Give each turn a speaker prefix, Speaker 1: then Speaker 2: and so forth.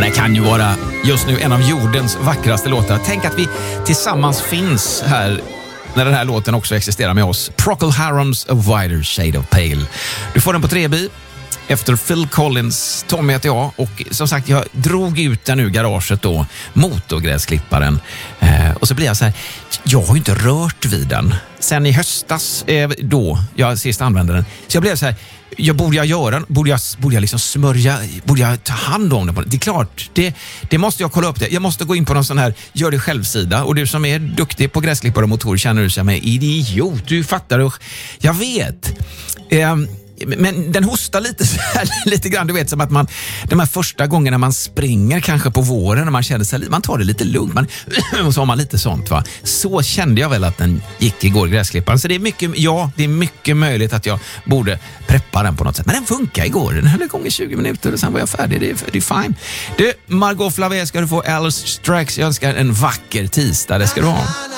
Speaker 1: här kan ju vara just nu en av jordens vackraste låtar. Tänk att vi tillsammans finns här när den här låten också existerar med oss. Procol Harums A Wider Shade of Pale. Du får den på 3B. Efter Phil Collins, Tommy heter jag, och som sagt jag drog ut den ur garaget då, motorgräsklipparen, och så blir jag så här, jag har ju inte rört vid den sen i höstas då jag sist använde den, så jag blev så här, borde jag liksom smörja, borde jag ta hand om den? Det är klart, det måste jag kolla upp det. Jag måste gå in på någon sån här gör det själv-sida, och du som är duktig på gräsklippare och motor känner du sig med idiot, du fattar, jag vet. Men den hostar lite så här, lite grann, du vet, som att man de här första gångerna man springer kanske på våren när man känner sig, man tar det lite lugnt, och så har man lite sånt, va. Så kände jag väl att den gick igår, gräsklipparen. Så det är mycket möjligt att jag borde preppa den på något sätt. Men den funkar igår, den höll igång i 20 minuter och sen var jag färdig, det är fine. Du, Margot Flavé, ska du få Alice Strax. Jag önskar en vacker tisdag, det ska du ha.